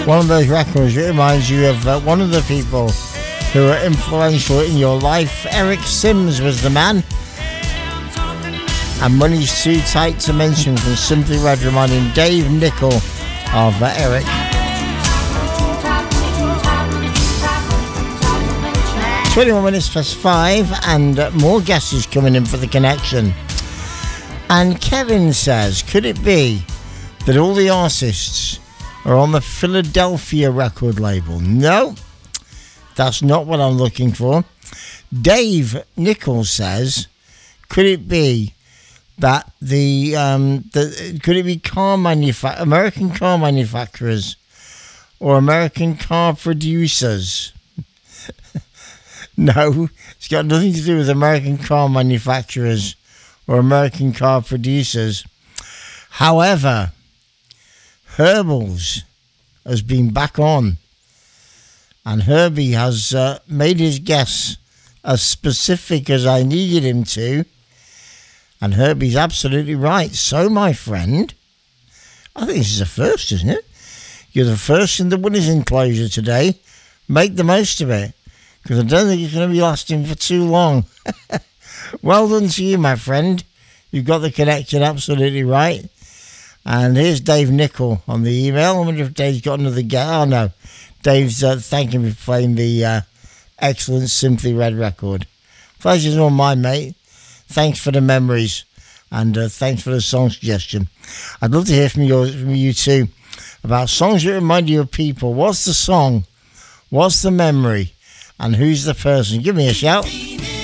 One of those records that reminds you of one of the people who were influential in your life. Eric Sims was the man. And Money's Too Tight to Mention from Simply Red, reminding Dave Nichol of Eric. 21 minutes past 5, and more guesses coming in for the connection. And Kevin says, could it be that all the artists are on the Philadelphia record label? No, that's not what I'm looking for. Dave Nichols says, could it be that could it be American car manufacturers or American car producers? No, it's got nothing to do with American car manufacturers or American car producers. However, Herbal's has been back on, and Herbie has made his guess as specific as I needed him to, and Herbie's absolutely right. So, my friend, I think this is a first, isn't it? You're the first in the winner's enclosure today. Make the most of it, because I don't think it's going to be lasting for too long. Well done to you, my friend. You've got the connection absolutely right. And here's Dave Nichol on the email. I wonder if Dave's got another guess. Oh, no. Dave's thanking me for playing the excellent Simply Red record. Pleasure's all mine, mate. Thanks for the memories. And thanks for the song suggestion. I'd love to hear from you too about songs that remind you of people. What's the song? What's the memory? And who's the person? Give me a shout.